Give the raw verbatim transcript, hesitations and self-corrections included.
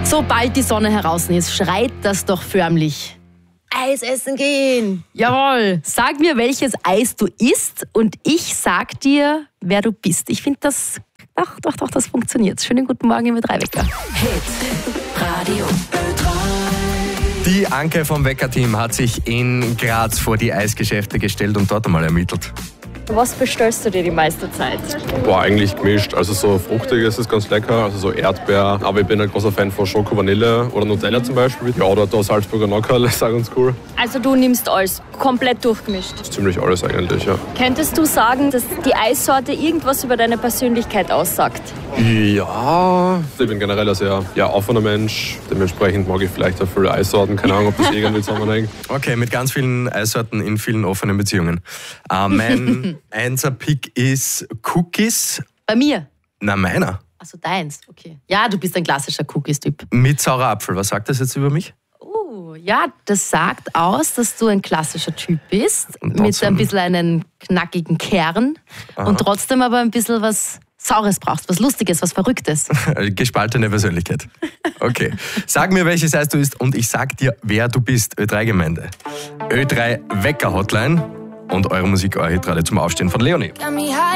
Sobald die Sonne heraus ist, schreit das doch förmlich: Eis essen gehen! Jawohl! Sag mir, welches Eis du isst und ich sag dir, wer du bist. Ich finde das, doch, doch, doch, das funktioniert. Schönen guten Morgen mit drei Wecker. Hit Radio. Die Anke vom Wecker-Team hat sich in Graz vor die Eisgeschäfte gestellt und dort einmal ermittelt. Was bestellst du dir die meiste Zeit? Boah, eigentlich gemischt. Also so fruchtiges ist ganz lecker, also so Erdbeer. Aber ich bin ein großer Fan von Schoko, Vanille oder Nutella zum Beispiel. Ja, oder da Salzburger Nockerl ist auch ganz cool. Also du nimmst alles, komplett durchgemischt? Ziemlich alles eigentlich, ja. Könntest du sagen, dass die Eissorte irgendwas über deine Persönlichkeit aussagt? Ja, ich bin generell ein sehr ja, offener Mensch. Dementsprechend mag ich vielleicht auch viele Eissorten. Keine Ahnung, ob das irgendwie zusammenhängt. Okay, mit ganz vielen Eissorten in vielen offenen Beziehungen. Äh, mein Einser-Pick ist Cookies. Bei mir? Na, meiner. Also deins, okay. Ja, du bist ein klassischer Cookies-Typ. Mit saurer Apfel. Was sagt das jetzt über mich? Oh, ja, das sagt aus, dass du ein klassischer Typ bist. Und Mit trotzdem- ein bisschen einem knackigen Kern. Aha. Und trotzdem aber ein bisschen was Saures brauchst, was Lustiges, was Verrücktes. Gespaltene Persönlichkeit. Okay. Sag mir, welches Eis du isst und ich sag dir, wer du bist. Ö drei Gemeinde. Ö drei Wecker Hotline und eure Musik, eure Hitrate zum Aufstehen von Leonie.